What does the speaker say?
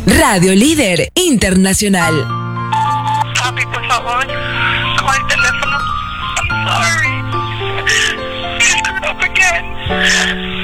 Radio Líder Internacional. Papi, por favor, coge el teléfono. I'm sorry. You screwed up again.